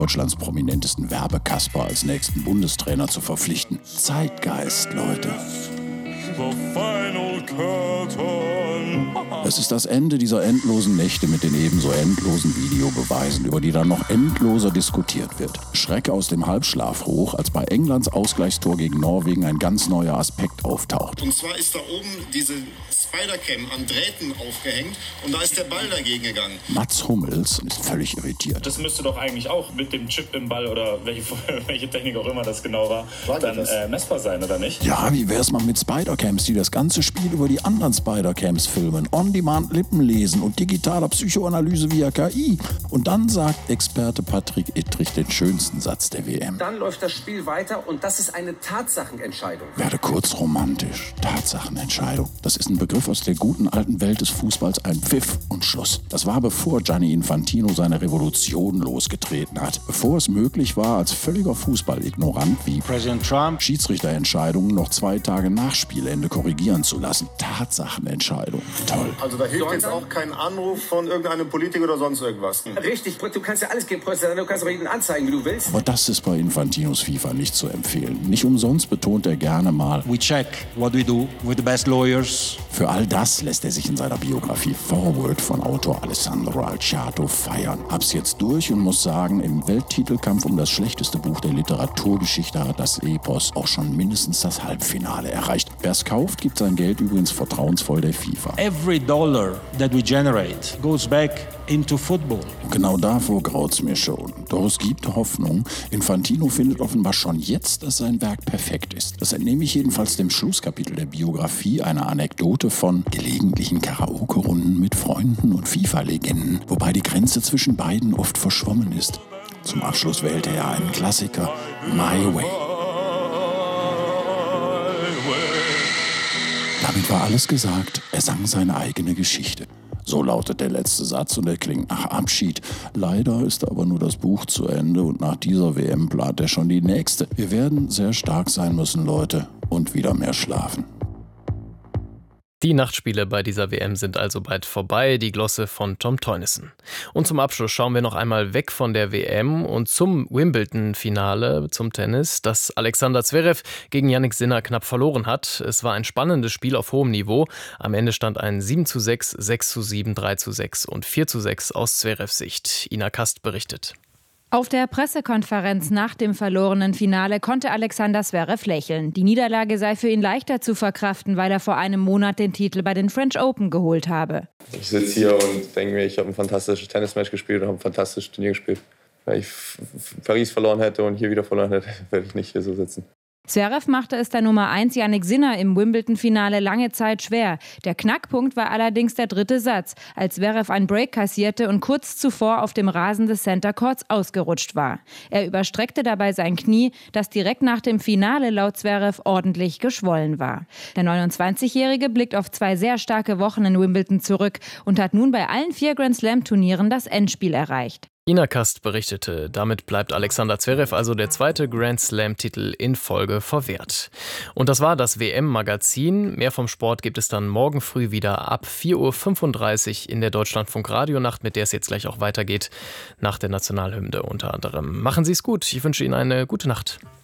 Deutschlands prominentesten Werbekasper als nächsten Bundestrainer zu verpflichten. Zeitgeist, Leute. Es ist das Ende dieser endlosen Nächte mit den ebenso endlosen Videobeweisen, über die dann noch endloser diskutiert wird. Schreck aus dem Halbschlaf hoch, als bei Englands Ausgleichstor gegen Norwegen ein ganz neuer Aspekt auftaucht. Und zwar ist da oben diese Spider-Cam an Drähten aufgehängt und da ist der Ball dagegen gegangen. Mats Hummels ist völlig irritiert. Das müsste doch eigentlich auch mit dem Chip im Ball oder welche Technik auch immer das genau war, dann messbar sein, oder nicht? Ja, wie wär's mal mit Spider-Cams, die das ganze Spiel über die anderen Spider-Cams filmen, On-Demand Lippen lesen und digitaler Psychoanalyse via KI. Und dann sagt Experte Patrick Ittrich den schönsten Satz der WM. Dann läuft das Spiel weiter und das ist eine Tatsachenentscheidung. Werde kurz romantisch. Tatsachenentscheidung. Das ist ein Begriff aus der guten alten Welt des Fußballs, ein Pfiff und Schluss. Das war bevor Gianni Infantino seine Revolution losgetreten hat. Bevor es möglich war, als völliger Fußballignorant wie Präsident Trump Schiedsrichterentscheidungen noch 2 Tage nach Spielende korrigieren zu lassen. Tatsachenentscheidung. Toll. Also da hilft jetzt auch kein Anruf von irgendeinem Politiker oder sonst irgendwas. Richtig, du kannst ja alles gegen Präsident, du kannst auch jeden anzeigen, wie du willst. Aber das ist bei Infantinos FIFA nicht zu empfehlen. Nicht umsonst betont er gerne mal: We check what we do with the best lawyers. Für all das lässt er sich in seiner Biografie Forward von Autor Alessandro Alciato feiern. Hab's jetzt durch und muss sagen, im Welttitelkampf um das schlechteste Buch der Literaturgeschichte hat das Epos auch schon mindestens das Halbfinale erreicht. Wer's kauft, gibt sein Geld übrigens vertrauensvoll der FIFA. Every dollar that we generate goes back into football. Und genau davor graut's mir schon. Doch es gibt Hoffnung. Infantino findet offenbar schon jetzt, dass sein Werk perfekt ist. Das entnehme ich jedenfalls dem Schlusskapitel der Biografie, einer Anekdote von gelegentlichen Karaoke-Runden mit Freunden und FIFA-Legenden, wobei die Grenze zwischen beiden oft verschwommen ist. Zum Abschluss wählte er einen Klassiker, My Way. Damit war alles gesagt. Er sang seine eigene Geschichte. So lautet der letzte Satz und er klingt nach Abschied. Leider ist aber nur das Buch zu Ende und nach dieser WM plant er schon die nächste. Wir werden sehr stark sein müssen, Leute, und wieder mehr schlafen. Die Nachtspiele bei dieser WM sind also bald vorbei, die Glosse von Tom Teunissen. Und zum Abschluss schauen wir noch einmal weg von der WM und zum Wimbledon-Finale, zum Tennis, das Alexander Zverev gegen Jannik Sinner knapp verloren hat. Es war ein spannendes Spiel auf hohem Niveau. Am Ende stand ein 7:6, 6:7, 3:6 und 4:6 aus Zverevs Sicht. Ina Kast berichtet. Auf der Pressekonferenz nach dem verlorenen Finale konnte Alexander Zverev lächeln. Die Niederlage sei für ihn leichter zu verkraften, weil er vor einem Monat den Titel bei den French Open geholt habe. Ich sitze hier und denke mir, ich habe ein fantastisches Tennismatch gespielt und habe ein fantastisches Turnier gespielt. Wenn ich Paris verloren hätte und hier wieder verloren hätte, würde ich nicht hier so sitzen. Zverev machte es der Nummer 1 Jannik Sinner im Wimbledon-Finale lange Zeit schwer. Der Knackpunkt war allerdings der 3. Satz, als Zverev einen Break kassierte und kurz zuvor auf dem Rasen des Center Courts ausgerutscht war. Er überstreckte dabei sein Knie, das direkt nach dem Finale laut Zverev ordentlich geschwollen war. Der 29-Jährige blickt auf 2 sehr starke Wochen in Wimbledon zurück und hat nun bei allen 4 Grand-Slam-Turnieren das Endspiel erreicht. Ina Kast berichtete, damit bleibt Alexander Zverev also der 2. Grand-Slam-Titel in Folge verwehrt. Und das war das WM-Magazin. Mehr vom Sport gibt es dann morgen früh wieder ab 4:35 Uhr in der Deutschlandfunk-Radionacht, mit der es jetzt gleich auch weitergeht, nach der Nationalhymne unter anderem. Machen Sie es gut, ich wünsche Ihnen eine gute Nacht.